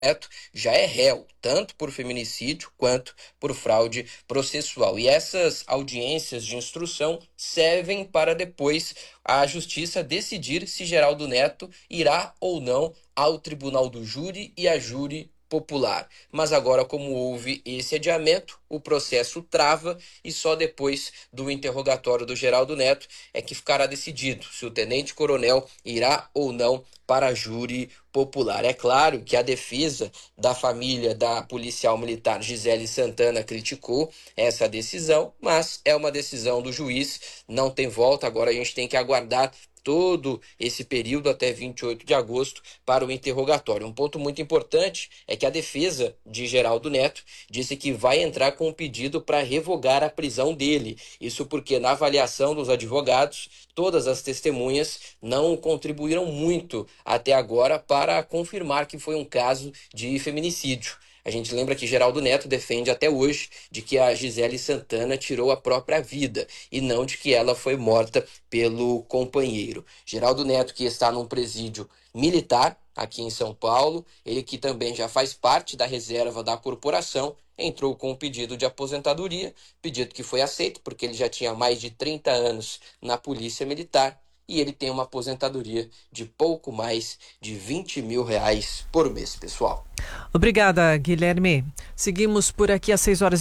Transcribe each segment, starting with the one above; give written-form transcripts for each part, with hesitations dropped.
Neto já é réu, tanto por feminicídio quanto por fraude processual. E essas audiências de instrução servem para depois a Justiça decidir se Geraldo Neto irá ou não ao Tribunal do Júri e a Júri Popular. Mas agora, como houve esse adiamento, o processo trava e só depois do interrogatório do Geraldo Neto é que ficará decidido se o tenente-coronel irá ou não para a Júri Popular. É claro que a defesa da família da policial militar Gisele Santana criticou essa decisão, mas é uma decisão do juiz, não tem volta. Agora a gente tem que aguardar todo esse período até 28 de agosto para o interrogatório. Um ponto muito importante é que a defesa de Geraldo Neto disse que vai entrar com um pedido para revogar a prisão dele. Isso porque, na avaliação dos advogados, todas as testemunhas não contribuíram muito até agora para confirmar que foi um caso de feminicídio. A gente lembra que Geraldo Neto defende até hoje de que a Gisele Santana tirou a própria vida e não de que ela foi morta pelo companheiro. Geraldo Neto, que está num presídio militar aqui em São Paulo, ele que também já faz parte da reserva da corporação, entrou com um pedido de aposentadoria, pedido que foi aceito porque ele já tinha mais de 30 anos na Polícia Militar e ele tem uma aposentadoria de pouco mais de R$20 mil por mês, pessoal. Obrigada, Guilherme. Seguimos por aqui às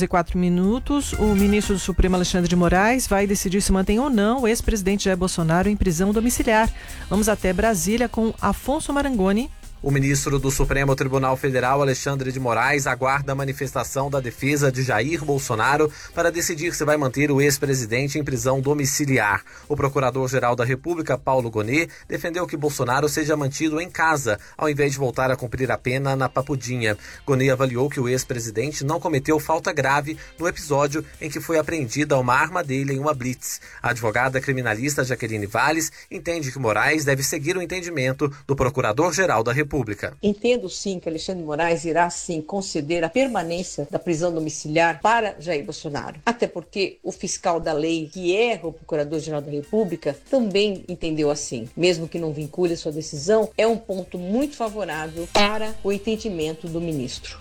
6h04. O ministro do Supremo, Alexandre de Moraes, vai decidir se mantém ou não o ex-presidente Jair Bolsonaro em prisão domiciliar. Vamos até Brasília com Afonso Marangoni. O ministro do Supremo Tribunal Federal, Alexandre de Moraes, aguarda a manifestação da defesa de Jair Bolsonaro para decidir se vai manter o ex-presidente em prisão domiciliar. O procurador-geral da República, Paulo Gonet, defendeu que Bolsonaro seja mantido em casa, ao invés de voltar a cumprir a pena na Papudinha. Gonet avaliou que o ex-presidente não cometeu falta grave no episódio em que foi apreendida uma arma dele em uma blitz. A advogada criminalista Jaqueline Valles entende que Moraes deve seguir o entendimento do procurador-geral da República. Entendo sim que Alexandre de Moraes irá sim conceder a permanência da prisão domiciliar para Jair Bolsonaro. Até porque o fiscal da lei, que é o Procurador-Geral da República, também entendeu assim. Mesmo que não vincule a sua decisão, é um ponto muito favorável para o entendimento do ministro.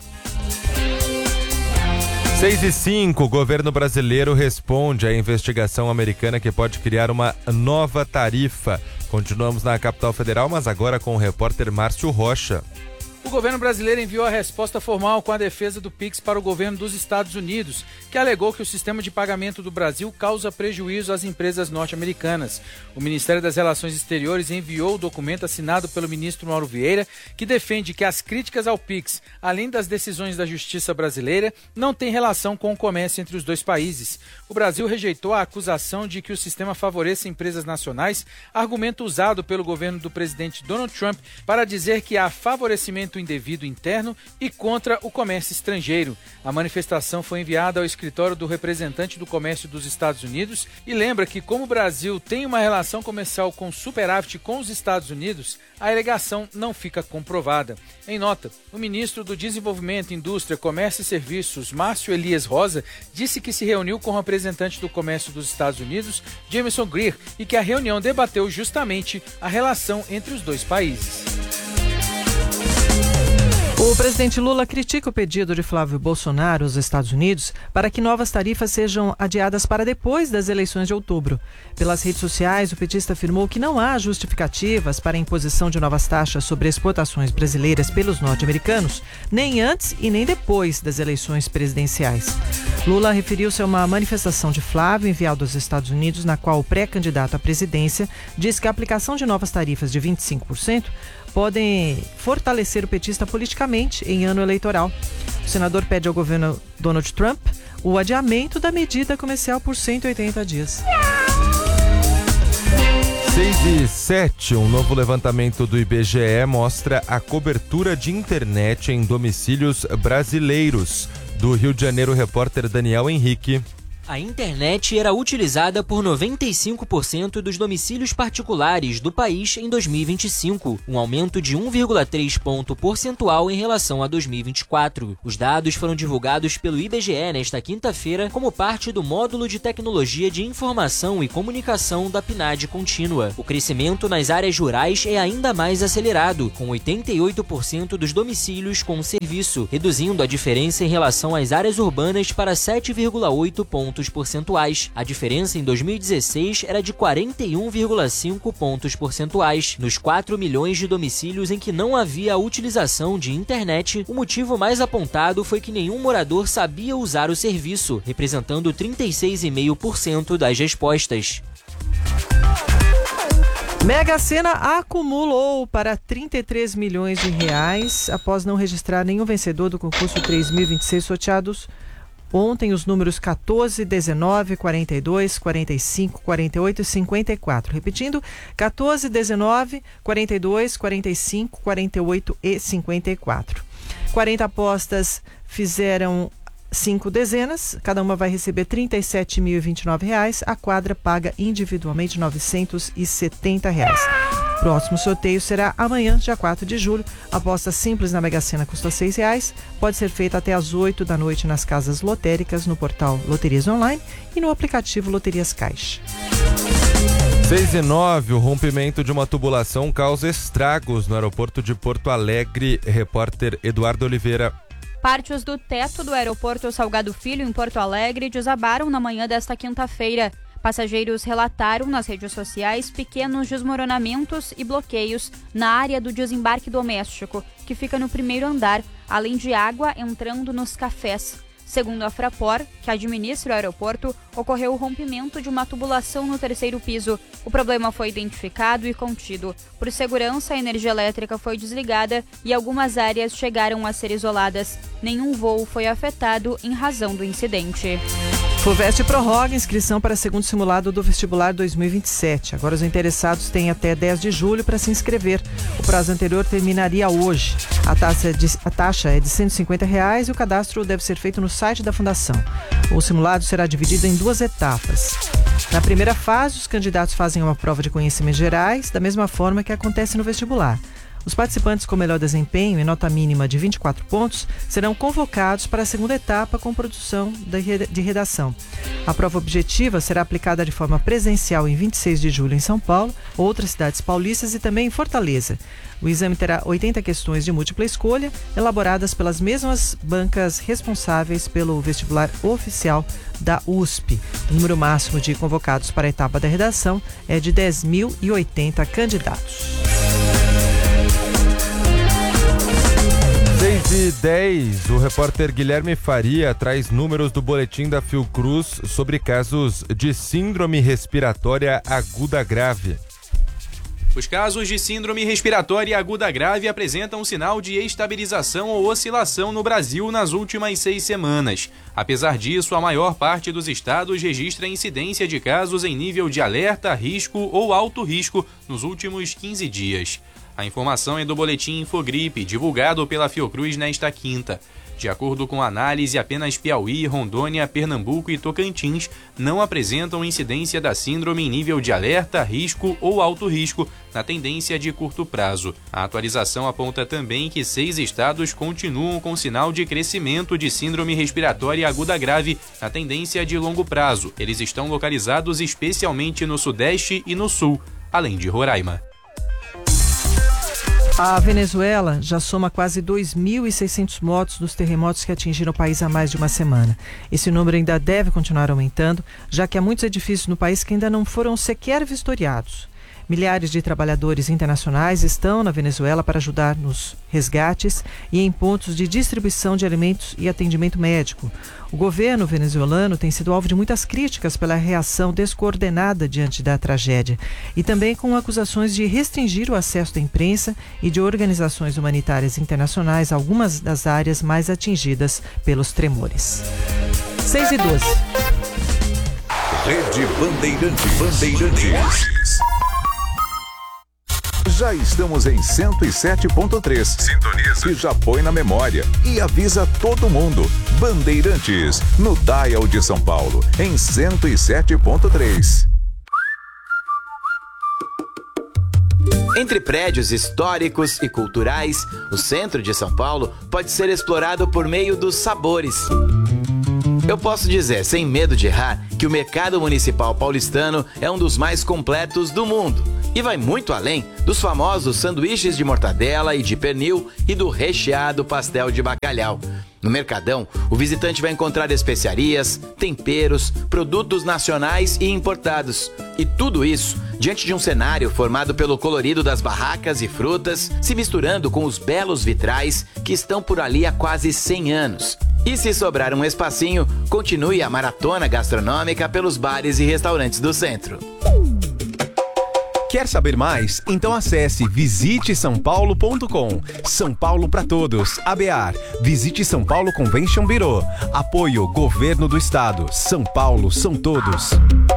6h05, o governo brasileiro responde à investigação americana que pode criar uma nova tarifa. Continuamos na capital federal, mas agora com o repórter Márcio Rocha. O governo brasileiro enviou a resposta formal com a defesa do Pix para o governo dos Estados Unidos, que alegou que o sistema de pagamento do Brasil causa prejuízo às empresas norte-americanas. O Ministério das Relações Exteriores enviou o documento assinado pelo ministro Mauro Vieira, que defende que as críticas ao Pix, além das decisões da Justiça brasileira, não têm relação com o comércio entre os dois países. O Brasil rejeitou a acusação de que o sistema favoreça empresas nacionais, argumento usado pelo governo do presidente Donald Trump para dizer que há favorecimento indevido interno e contra o comércio estrangeiro. A manifestação foi enviada ao escritório do representante do comércio dos Estados Unidos e lembra que, como o Brasil tem uma relação comercial com superávit com os Estados Unidos, a alegação não fica comprovada. Em nota, o ministro do Desenvolvimento, Indústria, Comércio e Serviços, Márcio Elias Rosa, disse que se reuniu com o representante do comércio dos Estados Unidos, Jameson Greer, e que a reunião debateu justamente a relação entre os dois países. O presidente Lula critica o pedido de Flávio Bolsonaro aos Estados Unidos para que novas tarifas sejam adiadas para depois das eleições de outubro. Pelas redes sociais, o petista afirmou que não há justificativas para a imposição de novas taxas sobre exportações brasileiras pelos norte-americanos, nem antes e nem depois das eleições presidenciais. Lula referiu-se a uma manifestação de Flávio enviada aos Estados Unidos, na qual o pré-candidato à presidência diz que a aplicação de novas tarifas de 25% podem fortalecer o petista politicamente em ano eleitoral. O senador pede ao governo Donald Trump o adiamento da medida comercial por 180 dias. 6h07, um novo levantamento do IBGE mostra a cobertura de internet em domicílios brasileiros. Do Rio de Janeiro, o repórter Daniel Henrique. A internet era utilizada por 95% dos domicílios particulares do país em 2025, um aumento de 1,3 ponto percentual em relação a 2024. Os dados foram divulgados pelo IBGE nesta quinta-feira como parte do módulo de tecnologia de informação e comunicação da PNAD contínua. O crescimento nas áreas rurais é ainda mais acelerado, com 88% dos domicílios com serviço, reduzindo a diferença em relação às áreas urbanas para 7,8 pontos percentuais. A diferença em 2016 era de 41,5 pontos percentuais. Nos 4 milhões de domicílios em que não havia a utilização de internet, o motivo mais apontado foi que nenhum morador sabia usar o serviço, representando 36,5% das respostas. Mega Sena acumulou para 33 milhões de reais após não registrar nenhum vencedor do concurso 3026 sorteados ontem. Os números 14, 19, 42, 45, 48 e 54. Repetindo, 14, 19, 42, 45, 48 e 54. 40 apostas fizeram 5 dezenas, cada uma vai receber R$ 37.029. A quadra paga individualmente R$ 970. Próximo sorteio será amanhã, dia 4 de julho. A aposta simples na Mega Sena custa R$ 6. Pode ser feita até às 8 da noite nas casas lotéricas, no portal Loterias Online e no aplicativo Loterias Caixa. 6:09, o rompimento de uma tubulação causa estragos no aeroporto de Porto Alegre. Repórter Eduardo Oliveira. Partes do teto do aeroporto Salgado Filho, em Porto Alegre, desabaram na manhã desta quinta-feira. Passageiros relataram nas redes sociais pequenos desmoronamentos e bloqueios na área do desembarque doméstico, que fica no primeiro andar, além de água entrando nos cafés. Segundo a Fraport, que administra o aeroporto, ocorreu o rompimento de uma tubulação no terceiro piso. O problema foi identificado e contido. Por segurança, a energia elétrica foi desligada e algumas áreas chegaram a ser isoladas. Nenhum voo foi afetado em razão do incidente. FUVEST prorroga inscrição para segundo simulado do vestibular 2027. Agora os interessados têm até 10 de julho para se inscrever. O prazo anterior terminaria hoje. A taxa é de R$ 150 e o cadastro deve ser feito no site da Fundação. O simulado será dividido em 2 etapas. Na primeira fase, os candidatos fazem uma prova de conhecimentos gerais, da mesma forma que acontece no vestibular. Os participantes com melhor desempenho e nota mínima de 24 pontos serão convocados para a segunda etapa com produção de redação. A prova objetiva será aplicada de forma presencial em 26 de julho em São Paulo, outras cidades paulistas e também em Fortaleza. O exame terá 80 questões de múltipla escolha, elaboradas pelas mesmas bancas responsáveis pelo vestibular oficial da USP. O número máximo de convocados para a etapa da redação é de 10.080 candidatos. 6:10, o repórter Guilherme Faria traz números do boletim da Fiocruz sobre casos de síndrome respiratória aguda grave. Os casos de síndrome respiratória aguda grave apresentam um sinal de estabilização ou oscilação no Brasil nas últimas 6 semanas. Apesar disso, a maior parte dos estados registra incidência de casos em nível de alerta, risco ou alto risco nos últimos 15 dias. A informação é do boletim Infogripe, divulgado pela Fiocruz nesta quinta. De acordo com a análise, apenas Piauí, Rondônia, Pernambuco e Tocantins não apresentam incidência da síndrome em nível de alerta, risco ou alto risco na tendência de curto prazo. A atualização aponta também que 6 estados continuam com sinal de crescimento de síndrome respiratória aguda grave na tendência de longo prazo. Eles estão localizados especialmente no Sudeste e no Sul, além de Roraima. A Venezuela já soma quase 2.600 mortos dos terremotos que atingiram o país há mais de uma semana. Esse número ainda deve continuar aumentando, já que há muitos edifícios no país que ainda não foram sequer vistoriados. Milhares de trabalhadores internacionais estão na Venezuela para ajudar nos resgates e em pontos de distribuição de alimentos e atendimento médico. O governo venezuelano tem sido alvo de muitas críticas pela reação descoordenada diante da tragédia e também com acusações de restringir o acesso da imprensa e de organizações humanitárias internacionais a algumas das áreas mais atingidas pelos tremores. 6:12. Rede Bandeirantes. Já estamos em 107.3. Sintoniza. E já põe na memória. E avisa todo mundo. Bandeirantes, no Dial de São Paulo, em 107.3. Entre prédios históricos e culturais, o centro de São Paulo pode ser explorado por meio dos sabores. Eu posso dizer, sem medo de errar, que o mercado municipal paulistano é um dos mais completos do mundo. E vai muito além dos famosos sanduíches de mortadela e de pernil e do recheado pastel de bacalhau. No Mercadão, o visitante vai encontrar especiarias, temperos, produtos nacionais e importados. E tudo isso diante de um cenário formado pelo colorido das barracas e frutas, se misturando com os belos vitrais que estão por ali há quase 100 anos. E se sobrar um espacinho, continue a maratona gastronômica pelos bares e restaurantes do centro. Quer saber mais? Então acesse visitesaopaulo.com. São Paulo para todos. ABAR. Visite São Paulo Convention Bureau. Apoio Governo do Estado. São Paulo são todos.